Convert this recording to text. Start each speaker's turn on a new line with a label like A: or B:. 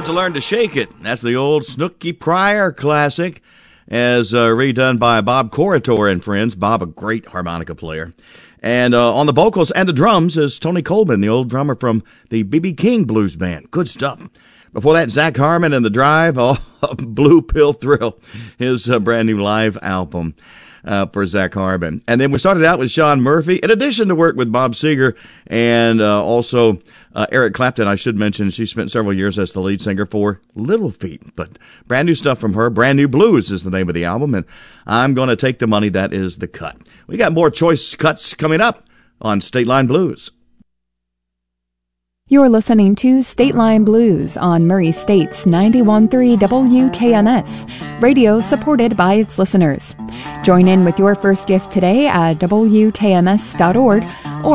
A: Got to Learn to Shake It. That's the old Snooky Pryor classic, as redone by Bob Corritore and friends. Bob, a great harmonica player. And on the vocals and the drums is Tony Coleman, the old drummer from the B.B. King Blues Band. Good stuff. Before that, Zach Harmon and The Drive, Blue Pill Thrill, his brand new live album for Zach Harmon. And then we started out with Sean Murphy, in addition to work with Bob Seger and also Eric Clapton. I should mention she spent several years as the lead singer for Little Feat. But brand new stuff from her. Brand New Blues is the name of the album. And I'm going to Take the Money. That is the cut. We got more choice cuts coming up on State Line Blues.
B: You're listening to State Line Blues on Murray State's 91.3 WKMS, radio supported by its listeners. Join in with your first gift today at WKMS.org